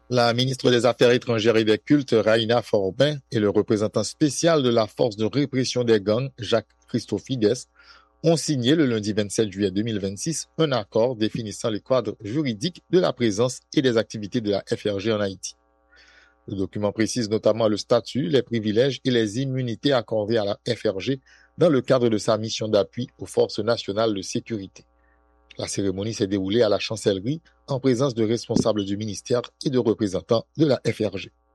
La ministre des Affaires étrangères et des Cultes, Raina Forbin, et le représentant spécial de la force de répression des gangs, Jacques Christofides, ont signé le lundi 27 juillet 2026 un accord définissant le cadre juridique de la présence et des activités de la FRG en Haïti. Le document précise notamment le statut, les privilèges et les immunités accordées à la FRG dans le cadre de sa mission d'appui aux forces nationales de sécurité. La cérémonie s'est déroulée à la chancellerie en présence de responsables du ministère et de représentants de la FRG.